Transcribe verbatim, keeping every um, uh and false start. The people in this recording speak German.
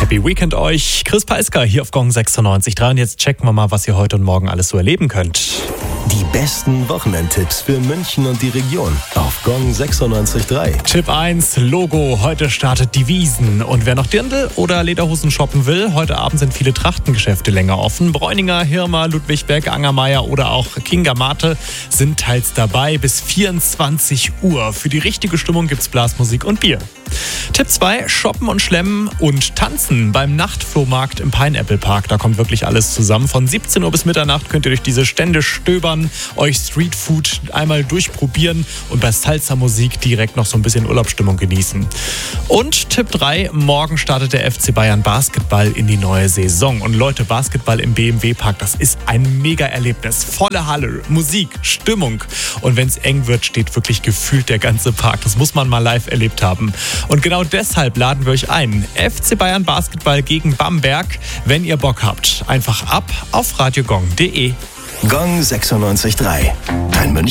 Happy Weekend euch. Chris Peisker hier auf Gong sechsundneunzig Komma drei und jetzt checken wir mal, was ihr heute und morgen alles so erleben könnt. Die besten Wochenendtipps für München und die Region auf Gong sechsundneunzig Komma drei. Tipp eins, Logo. Heute startet die Wiesn. Und wer noch Dirndl oder Lederhosen shoppen will, heute Abend sind viele Trachtengeschäfte länger offen. Bräuninger, Hirmer, Ludwigsberg, Angermeier oder auch Kinga Mate sind teils dabei bis vierundzwanzig Uhr. Für die richtige Stimmung gibt's Blasmusik und Bier. Tipp zwei, shoppen und schlemmen und tanzen beim Nachtflohmarkt im Pineapple Park. Da kommt wirklich alles zusammen. Von siebzehn Uhr bis Mitternacht könnt ihr durch diese Stände stöbern, euch Streetfood einmal durchprobieren und bei Salsa-Musik direkt noch so ein bisschen Urlaubsstimmung genießen. Und Tipp drei, morgen startet der F C Bayern Basketball in die neue Saison. Und Leute, Basketball im B M W Park, das ist ein Mega-Erlebnis. Volle Halle, Musik, Stimmung. Und wenn es eng wird, steht wirklich gefühlt der ganze Park. Das muss man mal live erlebt haben. Und genau deshalb laden wir euch ein. F C Bayern Basketball gegen Bamberg. Wenn ihr Bock habt, einfach ab auf radiogong punkt de. Gong sechsundneunzig Komma drei. Dein München